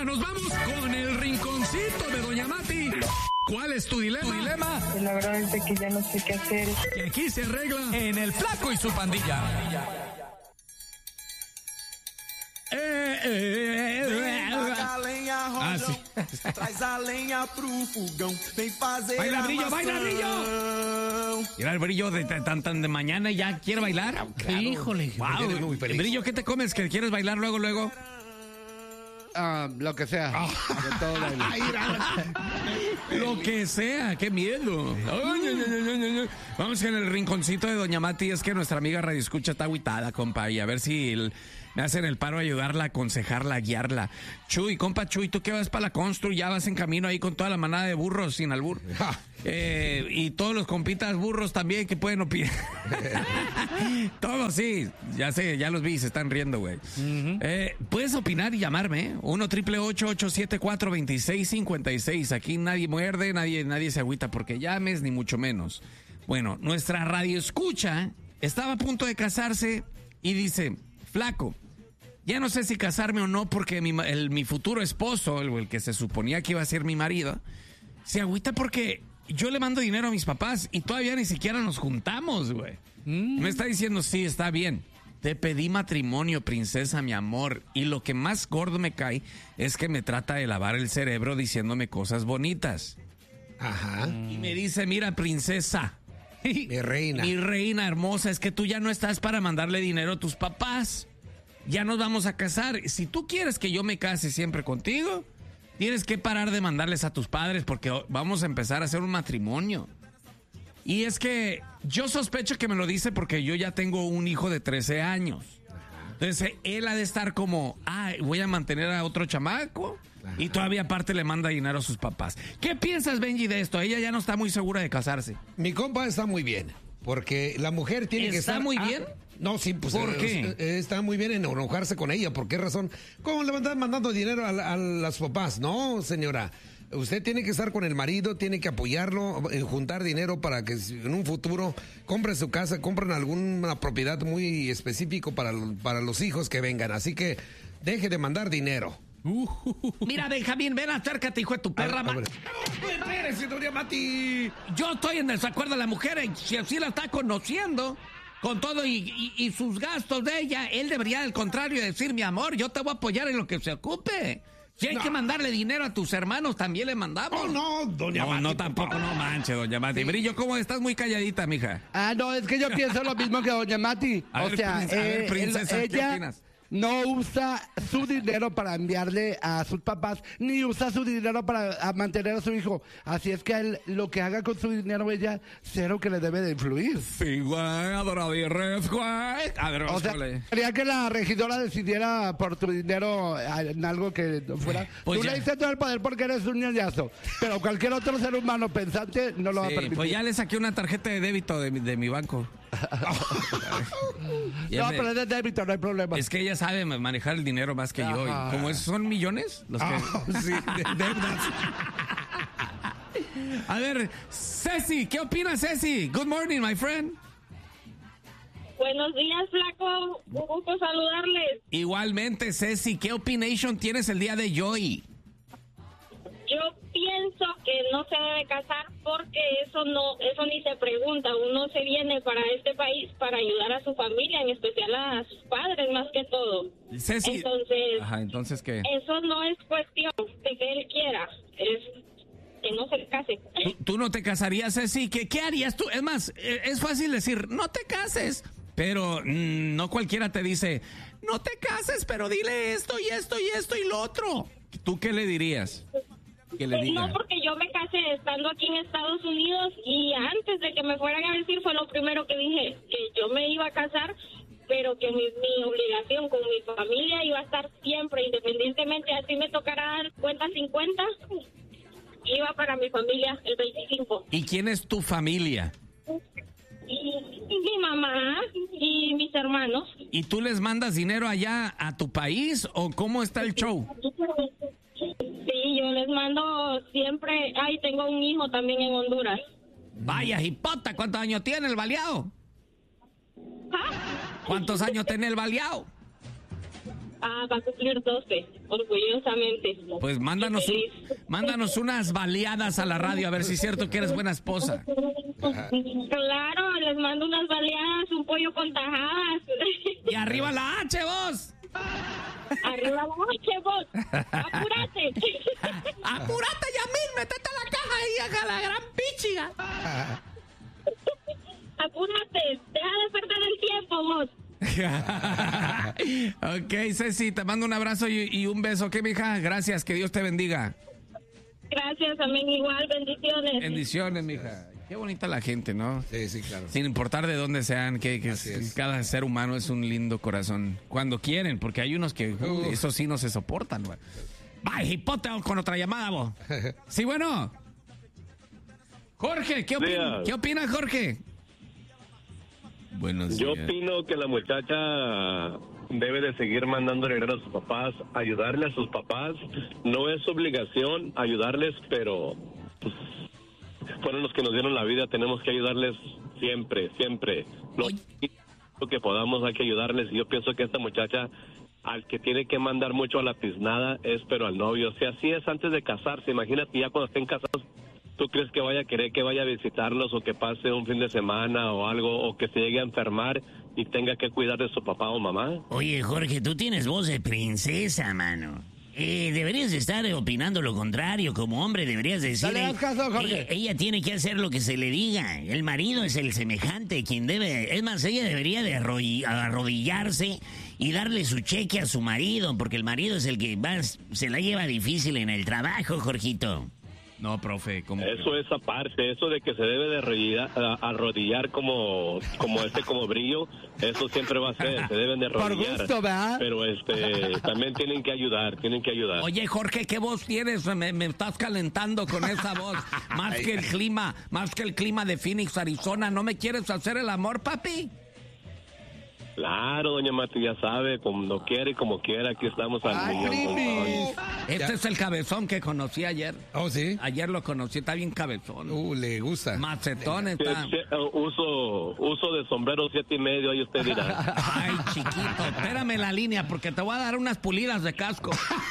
Ahora nos vamos con el rinconcito de Doña Mati. ¿Cuál es tu dilema? Pues la verdad es de que ya no sé qué hacer. Que aquí se arregla En el Flaco y su pandilla. Ah, sí. Traz a lenha pro fogão, vem fazer Baila, a Brillo, baila, maçã. Mira el Brillo de tan de mañana y ya quiere bailar. Claro. Híjole, Porque eres muy feliz. Brillo, ¿qué te comes? ¿Que quieres bailar luego? Lo que sea. De todo baile. Lo que sea, qué miedo. Ay. Vamos en el rinconcito de Doña Mati. Es que nuestra amiga Radio Escucha está agüitada, compa, y a ver si me hacen el paro, ayudarla, aconsejarla, guiarla. Chuy, compa Chuy, tú que vas para la Constru, ya vas en camino ahí con toda la manada de burros sin albur. Y todos los compitas burros también que pueden opinar. Todos, sí, ya sé, ya los vi, se están riendo, güey. Puedes opinar y llamarme, 1-888-874-2656. Aquí nadie muerde, nadie se agüita porque llames, ni mucho menos. Bueno, nuestra Radio Escucha estaba a punto de casarse y dice: Flaco, ya no sé si casarme o no porque mi futuro esposo, el que se suponía que iba a ser mi marido, se agüita porque yo le mando dinero a mis papás y todavía ni siquiera nos juntamos, güey. Me está diciendo: sí, está bien, te pedí matrimonio, princesa, mi amor, y lo que más gordo me cae es que me trata de lavar el cerebro diciéndome cosas bonitas. Ajá. Y me dice: mira, princesa, Mi reina. mi reina hermosa, es que tú ya no estás para mandarle dinero a tus papás. Ya nos vamos a casar. Si tú quieres que yo me case siempre contigo, tienes que parar de mandarles a tus padres porque vamos a empezar a hacer un matrimonio. Y es que yo sospecho que me lo dice porque yo ya tengo un hijo de 13 años. Entonces él ha de estar como: voy a mantener a otro chamaco. Ajá. Y todavía aparte le manda dinero a sus papás. ¿Qué piensas, Benji, de esto? Ella ya no está muy segura de casarse. Mi compa está muy bien, porque la mujer tiene que estar... ¿Está muy bien? No, sí, pues... ¿Por qué? Está muy bien en enojarse con ella. ¿Por qué razón? ¿Cómo le van a estar mandando dinero a las papás? No, señora. Usted tiene que estar con el marido, tiene que apoyarlo, juntar dinero para que en un futuro compren su casa, compren alguna propiedad muy específico para los hijos que vengan. Así que deje de mandar dinero. Mira, Benjamín, ven, acércate, hijo de tu perra. A ver. Espérese, doña Mati. Yo estoy en desacuerdo de la mujer, si así la está conociendo, con todo y sus gastos de ella, él debería, al contrario, decir: mi amor, yo te voy a apoyar en lo que se ocupe. Si hay que mandarle dinero a tus hermanos, también le mandamos. Oh, no, doña Mati. No, tampoco, no manches, doña Mati. Sí. Brillo, ¿cómo estás? Muy calladita, mija. No, es que yo pienso lo mismo que doña Mati. A ver, princesa, ¿qué ella opinas? no usa su dinero para enviarle a sus papás, ni usa su dinero para mantener a su hijo. Así es que él, lo que haga con su dinero, ella, cero que le debe de influir. Sí, güey, adoradores, güey. A ver, O sea, quería que la regidora decidiera por tu dinero en algo que fuera... Pues Tú ya. le diste todo el poder porque eres un ñañazo, pero cualquier otro ser humano pensante no lo va a permitir. Pues ya le saqué una tarjeta de débito de mi banco. No, pero es de débito, no hay problema. Es que ella sabe manejar el dinero más que yo. Y como son millones, los que... Sí, deudas. A ver, Ceci, ¿qué opinas, Ceci? Good morning, my friend. Buenos días, Flaco. Un gusto saludarles. Igualmente, Ceci, ¿qué opination tienes el día de hoy? Yo pienso que no se debe casar porque eso ni se pregunta. Uno se viene para este país para ayudar a su familia, en especial a sus padres más que todo. Ceci. Entonces, ¿qué? eso no es cuestión de que él quiera, es que no se case. ¿Tú no te casarías, Ceci? ¿Qué harías tú? Es más, es fácil decir: no te cases. Pero no cualquiera te dice: no te cases, pero dile esto y esto y esto y lo otro. ¿Tú qué le dirías? Que le diga. No, porque yo me casé estando aquí en Estados Unidos y antes de que me fueran a decir fue lo primero que dije, que yo me iba a casar, pero que mi obligación con mi familia iba a estar siempre, independientemente, así me tocará dar cuenta 50, iba para mi familia el 25. ¿Y quién es tu familia? Y mi mamá y mis hermanos. ¿Y tú les mandas dinero allá a tu país o cómo está el show? Sí, yo les mando siempre. Tengo un hijo también en Honduras. Vaya, hipota, ¿cuántos años tiene el baleado? ¿Ah? ¿Cuántos años tiene el baleado? Va a cumplir 12, orgullosamente. Pues mándanos unas baleadas a la radio a ver si es cierto que eres buena esposa. Claro, les mando unas baleadas, un pollo con tajadas. Y arriba la H, vos. Arriba la noche, vos. Apúrate. Apúrate, Yamil, métete a la caja y haga la gran pichiga. Apúrate, deja de perder el tiempo, vos. Ok, Ceci, te mando un abrazo y un beso. ¿Qué, mija? Gracias, que Dios te bendiga. Gracias, amén, igual, bendiciones. Bendiciones, mija. Qué bonita la gente, ¿no? Sí, claro. Sin importar de dónde sean, que cada ser humano es un lindo corazón. Cuando quieren, porque hay unos que eso sí no se soportan, güey. Va, hipote con otra llamada, vos. Sí, bueno. Jorge, ¿qué opinas, Jorge? Buenos días. Yo opino que la muchacha debe de seguir mandando dinero a sus papás, ayudarle a sus papás. No es obligación ayudarles, pero pues, fueron los que nos dieron la vida. Tenemos que ayudarles siempre. Lo que podamos hay que ayudarles. Y yo pienso que esta muchacha, al que tiene que mandar mucho a la tiznada es pero al novio. Si así es antes de casarse, imagínate ya cuando estén casados. ¿Tú crees que vaya a querer que vaya a visitarlos o que pase un fin de semana o algo o que se llegue a enfermar y tenga que cuidar de su papá o mamá? Oye, Jorge, tú tienes voz de princesa, mano. Deberías estar opinando lo contrario. Como hombre deberías decir... Dale, haz caso, Jorge. Ella tiene que hacer lo que se le diga. El marido es el semejante, quien debe... Es más, ella debería de arrodillarse y darle su cheque a su marido, porque el marido es el que más se la lleva difícil en el trabajo, Jorgito. No, profe, ¿cómo? Eso es aparte, eso de que se debe de arrodillar como brillo, eso siempre va a ser, se deben de arrodillar. Por gusto, ¿verdad? Pero también tienen que ayudar. Oye, Jorge, ¿qué voz tienes? Me estás calentando con esa voz. Más que el clima de Phoenix, Arizona. ¿No me quieres hacer el amor, papi? Claro, doña Mati, ya sabe, cuando quiere y como quiera, aquí estamos al millón. Este es el cabezón que conocí ayer. Oh, ¿sí? Ayer lo conocí, está bien cabezón. Le gusta. Macetón está. Uso de sombrero 7.5, ahí usted dirá. Ay, chiquito, espérame la línea porque te voy a dar unas pulidas de casco.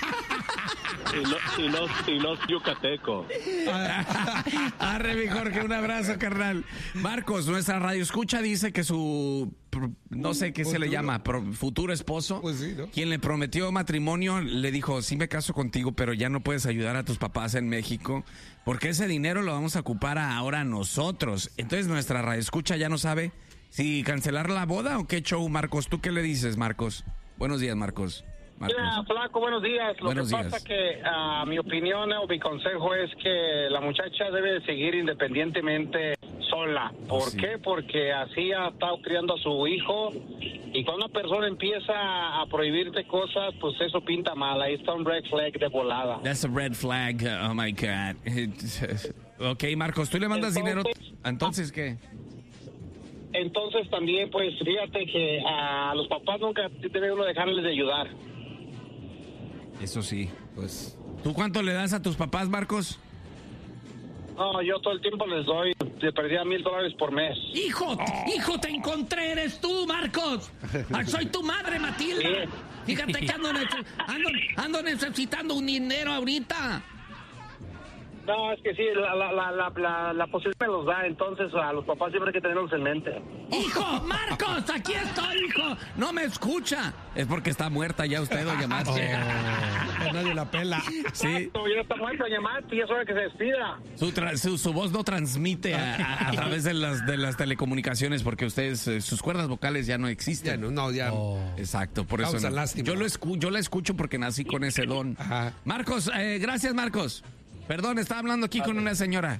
Y no es yucateco. Arre, mi Jorge, un abrazo, carnal. Marcos, nuestra radio escucha, dice que su, no sé qué se le llama, futuro esposo, pues sí, ¿no? Quien le prometió matrimonio, le dijo, sí me caso contigo, pero ya no puedes ayudar a tus papás en México, porque ese dinero lo vamos a ocupar ahora nosotros. Entonces nuestra radio escucha ya no sabe si cancelar la boda o qué show, Marcos. ¿Tú qué le dices, Marcos? Buenos días, Marcos. Mira, Flaco, buenos días. Buenos Lo que días. pasa que mi opinión o mi consejo es que la muchacha debe seguir independientemente sola. ¿Por qué? Porque así ha estado criando a su hijo y cuando una persona empieza a prohibirte cosas, pues eso pinta mal. Ahí está un red flag de volada. That's a red flag, oh my God. Ok, Marcos, ¿tú le mandas dinero? Entonces, ¿qué? Entonces también, pues fíjate que a los papás nunca debe uno dejarles de ayudar. Eso sí, pues. ¿Tú cuánto le das a tus papás, Marcos? No, yo todo el tiempo les doy, te perdía $1,000 por mes. ¡Hijo, te encontré! ¡Eres tú, Marcos! ¡Soy tu madre, Matilda! Sí. Fíjate que ando necesitando un dinero ahorita. No, es que sí, la posibilidad me los da, entonces a los papás siempre hay que tenerlos en mente. ¡Hijo, Marcos! ¡Aquí estoy, hijo! ¡No me escucha! Es porque está muerta ya usted, doña Mati. Nadie la pela. Sí. Exacto, ya está muerto, doña Mati, es hora que se despida. Su voz no transmite a través de las telecomunicaciones porque ustedes, sus cuerdas vocales ya no existen. Ya. Exacto, por Causa eso no. lástima. Yo la escucho porque nací con ese don. Ajá. Marcos, gracias, Marcos. Perdón, estaba hablando aquí con una señora.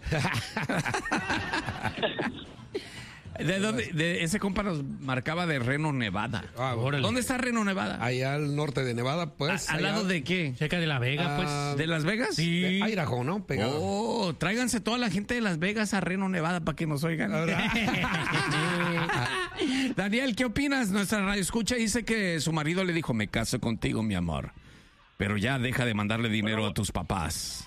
¿De dónde? Ese compa nos marcaba de Reno, Nevada. ¿Dónde está Reno, Nevada? Allá al norte de Nevada, pues. ¿Al lado de qué? Cerca de La Vega, pues. ¿De Las Vegas? Sí. De Idaho, ¿no? Pegado. Oh, tráiganse toda la gente de Las Vegas a Reno, Nevada para que nos oigan. Daniel, ¿qué opinas? Nuestra radio escucha dice que su marido le dijo, me caso contigo, mi amor, pero ya deja de mandarle dinero a tus papás.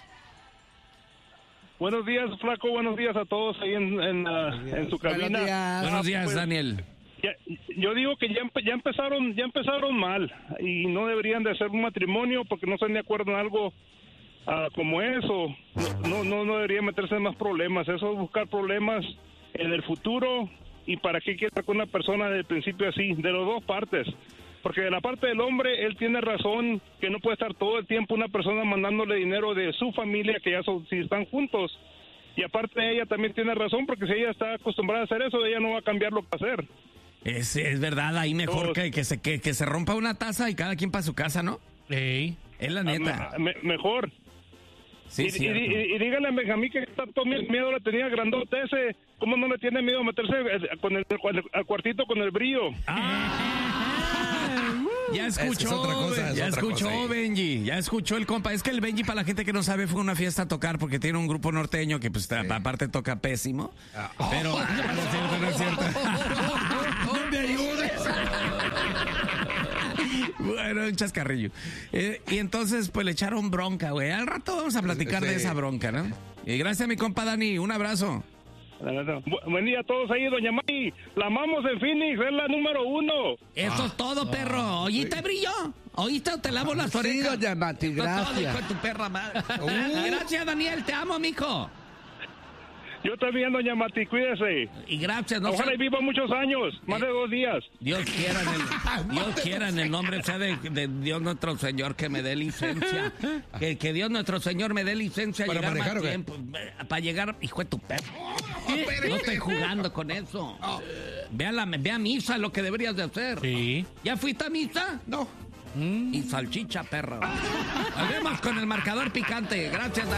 Buenos días, Flaco. Buenos días a todos ahí en su cabina. Buenos días. Buenos días, Daniel. Yo digo que ya empezaron mal y no deberían de hacer un matrimonio porque no están de acuerdo en algo como eso. No deberían meterse en más problemas. Eso es buscar problemas en el futuro. ¿Y para qué quiere estar con una persona desde el principio así? De las dos partes. Porque de la parte del hombre, él tiene razón que no puede estar todo el tiempo una persona mandándole dinero de su familia, que si están juntos. Y aparte ella también tiene razón, porque si ella está acostumbrada a hacer eso, ella no va a cambiar lo que hacer. Es verdad, ahí mejor que se rompa una taza y cada quien para su casa, ¿no? Ey. Es la neta. Mejor. Sí, y díganle a Benjamín que tanto miedo le tenía grandote ese. ¿Cómo no le tiene miedo a meterse al cuartito con el brillo? Ya escuchó, Benji. Ya escuchó el compa. Es que el Benji, para la gente que no sabe, fue una fiesta a tocar porque tiene un grupo norteño que, pues, aparte toca pésimo. Pero no es cierto. ¡No me ayudes! Bueno, un chascarrillo. Y entonces, pues, le echaron bronca, güey. Al rato vamos a platicar de esa bronca, ¿no? Y gracias a mi compa Dani. Un abrazo. Buen día a todos ahí, doña May. La amamos en Phoenix, es la número 1. Eso es todo, perro. ¿Oíste, brillo? ¿Oíste o te lavo las orejas? Sí, doña Mati, gracias. Todo, hijo de tu perra madre. Gracias, Daniel. Te amo, mijo. Yo también, doña Mati, cuídese. Y gracias. Ojalá y viva muchos años, más de 2 días. Dios quiera en el nombre sea de Dios nuestro Señor que me dé licencia. Que Dios nuestro Señor me dé licencia para llegar manejar, más tiempo. Para llegar, hijo de tu perro. No estoy jugando con eso. Ve a misa, lo que deberías de hacer. Sí. ¿Ya fuiste a misa? No. Y salchicha, perro. Volvemos con el marcador picante. Gracias,